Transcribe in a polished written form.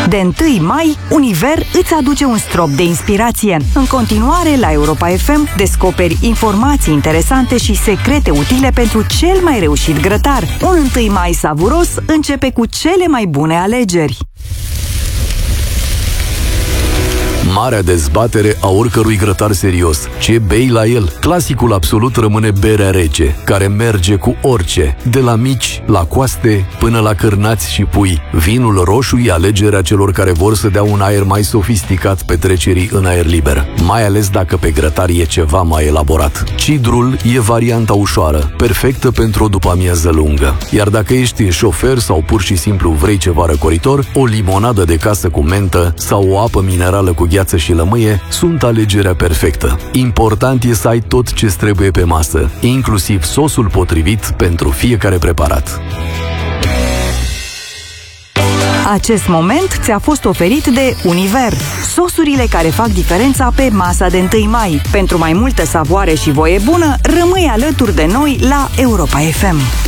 De 1 mai, Univer îți aduce un strop de inspirație. În continuare, la Europa FM, descoperi informații interesante și secrete utile pentru cel mai reușit grătar. Un 1 mai savuros începe cu cele mai bune alegeri. Marea dezbatere a oricărui grătar serios. Ce bei la el? Clasicul absolut rămâne berea rece, care merge cu orice, de la mici, la coaste, până la cârnați și pui. Vinul roșu e alegerea celor care vor să dea un aer mai sofisticat petrecerii în aer liber, mai ales dacă pe grătar e ceva mai elaborat. Cidrul e varianta ușoară, perfectă pentru o după-amiază lungă. Iar dacă ești șofer sau pur și simplu vrei ceva răcoritor, o limonadă de casă cu mentă sau o apă minerală cu gheață și lămâie sunt alegerea perfectă. Important e să ai tot ce trebuie pe masă, inclusiv sosul potrivit pentru fiecare preparat. Acest moment ți-a fost oferit de Univer, sosurile care fac diferența pe masa de 1 mai. Pentru mai multă savoare și voie bună, rămâi alături de noi la Europa FM.